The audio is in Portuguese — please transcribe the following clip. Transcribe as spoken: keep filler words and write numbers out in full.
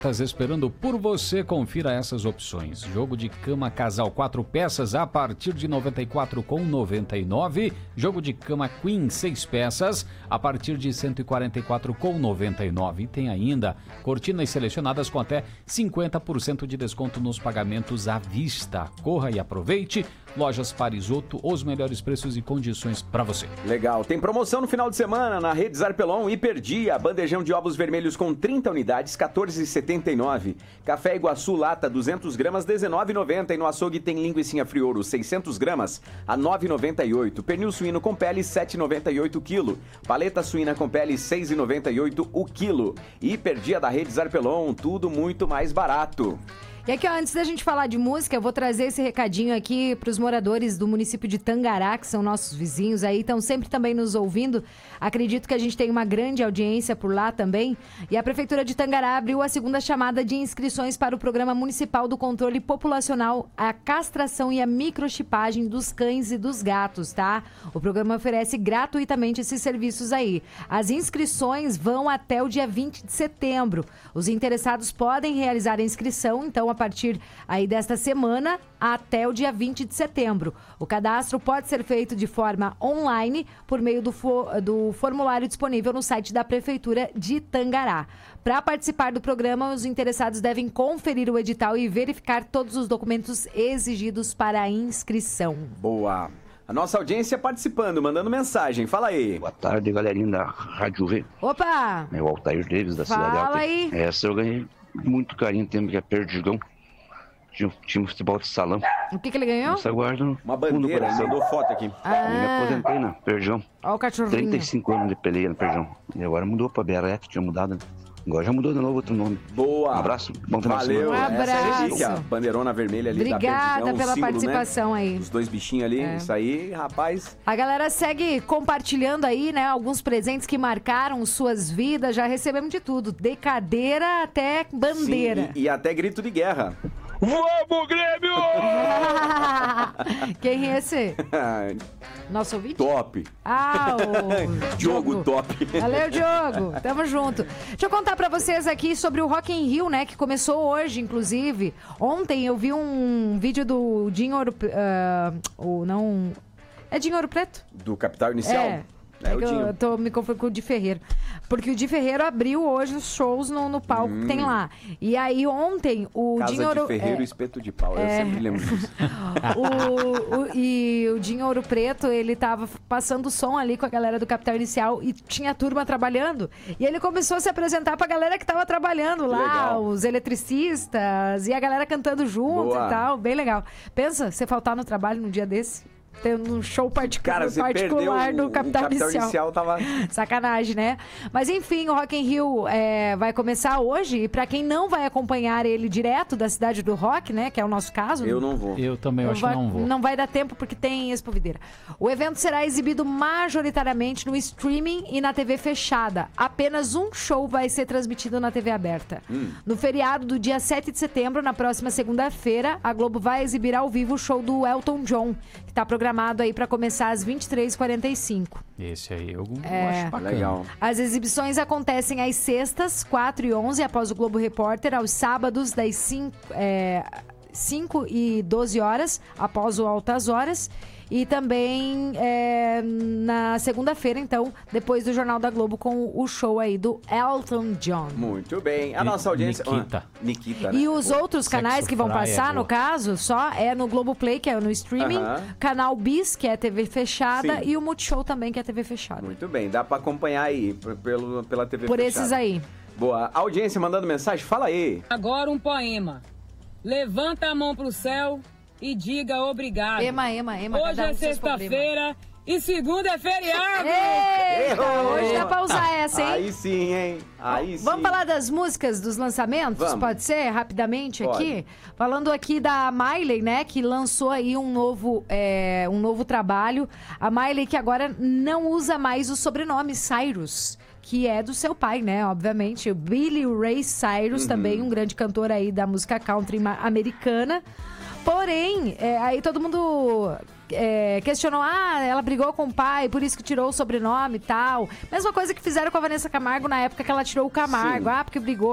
Esperando por você, confira essas opções. Jogo de cama casal quatro peças a partir de noventa e quatro reais e noventa e nove centavos. Jogo de cama queen seis peças a partir de cento e quarenta e quatro reais e noventa e nove centavos. E tem ainda cortinas selecionadas com até cinquenta por cento de desconto nos pagamentos à vista. Corra e aproveite. Lojas Parisoto, os melhores preços e condições para você. Legal. Tem promoção no final de semana na Rede Zarpelon. Hiperdia, bandejão de ovos vermelhos com trinta unidades, quatorze reais e setenta e nove centavos. Café Iguaçu lata duzentas gramas, dezenove reais e noventa centavos. E no açougue tem linguiça friouro seiscentas gramas a nove reais e noventa e oito centavos. Pernil suíno com pele sete reais e noventa e oito centavos o quilo. Paleta suína com pele seis reais e noventa e oito centavos o quilo. Hiperdia da Rede Zarpelon, tudo muito mais barato. E aqui, ó, antes da gente falar de música, eu vou trazer esse recadinho aqui para os moradores do município de Tangará, que são nossos vizinhos aí, estão sempre também nos ouvindo. Acredito que a gente tem uma grande audiência por lá também. E a Prefeitura de Tangará abriu a segunda chamada de inscrições para o Programa Municipal do Controle Populacional, a castração e a microchipagem dos cães e dos gatos, tá? O programa oferece gratuitamente esses serviços aí. As inscrições vão até o dia vinte de setembro. Os interessados podem realizar a inscrição, então, a partir aí desta semana até o dia vinte de setembro. O cadastro pode ser feito de forma online por meio do, fo- do formulário disponível no site da Prefeitura de Tangará. Para participar do programa, os interessados devem conferir o edital e verificar todos os documentos exigidos para a inscrição. Boa! A nossa audiência participando, mandando mensagem. Fala aí. Boa tarde, galerinha da Rádio V. Opa! É o Altair Davis, da Cidade Alta. Fala aí. Essa eu ganhei muito carinho, tempo que é Perdigão. Tinha, tinha um futebol de salão. O que que ele ganhou? Essa guarda no Uma bandeira, ele mandou foto aqui. Ah. Me aposentei na Perdigão. Ó o cachorrinho. trinta e cinco anos de peleia no Perdigão. E agora mudou pra B R F, tinha mudado, né? Agora já mudou de novo outro nome. Boa. Um abraço. Bom final de Valeu. semana. Um Essa é a abraço. relíquia, a bandeirona vermelha ali Obrigada da Perdigão, pela símbolo, participação, né? aí. Os dois bichinhos ali, É. isso aí, rapaz. A galera segue compartilhando aí, né, alguns presentes que marcaram suas vidas. Já recebemos de tudo, de cadeira até bandeira. Sim, e, e até grito de guerra. Vamos, Grêmio! Quem é esse? Nosso ouvinte? Top. Ah, o Diogo Top. Valeu, Diogo. Tamo junto. Deixa eu contar pra vocês aqui sobre o Rock in Rio, né? Que começou hoje, inclusive. Ontem eu vi um vídeo do Dinho Ouro... Uh, o não... É Dinho Ouro Preto? Do Capital Inicial? É. É, É o que eu, Dinho. eu tô me confundindo com o Di Ferreiro. Porque o Di Ferreiro abriu hoje os shows no, no palco que tem lá. E aí ontem o Casa Dinho Ouro... de Ferreiro e é, Espeto de Pau. Eu é. sempre lembro disso. o, o, e o Dinho Ouro Preto, ele tava passando som ali com a galera do Capital Inicial e tinha turma trabalhando. E ele começou a se apresentar pra galera que tava trabalhando lá, legal. os eletricistas e a galera cantando junto Boa. e tal. Bem legal. Pensa, você faltar no trabalho num dia desse? Tendo um show particular, Cara, você particular perdeu no o, Capital, o Capital Inicial. Inicial tava... Sacanagem, né? Mas enfim, o Rock in Rio é, vai começar hoje. E pra quem não vai acompanhar ele direto da cidade do rock, né? Que é o nosso caso. Eu não vou. Eu também Não acho vai, que não vou. não vai dar tempo porque tem Expo Videira. O evento será exibido majoritariamente no streaming e na T V fechada. Apenas um show vai ser transmitido na T V aberta. Hum. No feriado do dia sete de setembro, na próxima segunda-feira, a Globo vai exibir ao vivo o show do Elton John, que está programado aí para começar às vinte e três e quarenta e cinco. Esse aí eu É. acho bacana. Legal. As exibições acontecem às sextas, quatro e onze, após o Globo Repórter, aos sábados, das cinco, é, cinco e doze horas, após o Altas Horas, e também é, na segunda-feira, então, depois do Jornal da Globo, com o show aí do Elton John. Muito bem. A nossa audiência... Nikita. Ah, Nikita, né? E os outros canais Sexo que vão Fry é passar, no boa. caso, só é no Globoplay, que é no streaming, Aham. canal Bis, que é T V fechada, Sim. e o Multishow também, que é T V fechada. Muito bem. Dá pra acompanhar aí p- pelo, pela T V Por fechada. esses aí. Boa. Audiência mandando mensagem? Fala aí. Agora um poema. Levanta a mão pro céu e diga obrigado. Ema, ema, ema. Hoje cada um é com seus problemas. sexta-feira e segunda é feriado. Eita, Errou! hoje dá pra usar essa, hein? Aí sim, hein? Aí sim. Vamos falar das músicas, dos lançamentos? Vamos. Pode ser? Rapidamente Pode. aqui. Falando aqui da Miley, né? Que lançou aí um novo, é, um novo trabalho. A Miley que agora não usa mais o sobrenome Cyrus, que é do seu pai, né? Obviamente. O Billy Ray Cyrus, Uhum. também um grande cantor aí da música country ma- americana. Porém, é, aí todo mundo é, questionou, ah, ela brigou com o pai, por isso que tirou o sobrenome e tal. Mesma coisa que fizeram com a Vanessa Camargo na época que ela tirou o Camargo, Sim. ah, porque brigou.